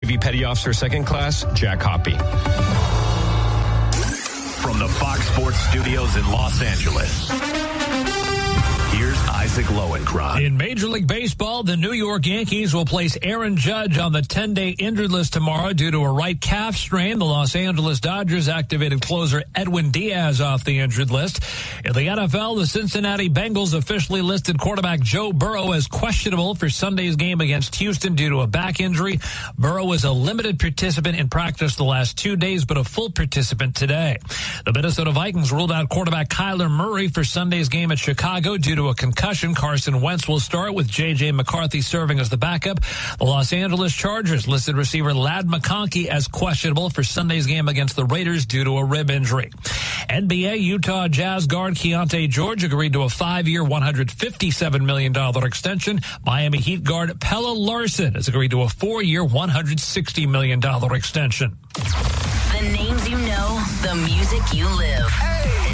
Navy Petty Officer Second Class Jack Hoppy. From the Fox Sports Studios in Los Angeles, here's Isaac Lowenkron. In Major League Baseball, the New York Yankees will place Aaron Judge on the 10-day injured list tomorrow due to a right calf strain. The Los Angeles Dodgers activated closer Edwin Diaz off the injured list. In the NFL, the Cincinnati Bengals officially listed quarterback Joe Burrow as questionable for Sunday's game against Houston due to a back injury. Burrow was a limited participant in practice the last 2 days, but a full participant today. The Minnesota Vikings ruled out quarterback Kyler Murray for Sunday's game at Chicago due to a concussion. Carson Wentz will start with J.J. McCarthy serving as the backup. The Los Angeles Chargers listed receiver Ladd McConkey as questionable for Sunday's game against the Raiders due to a rib injury. NBA Utah Jazz guard Keontae George agreed to a 5-year, $157 million extension. Miami Heat guard Pelle Larsson has agreed to a 4-year, $160 million extension. The names you know, the music you live.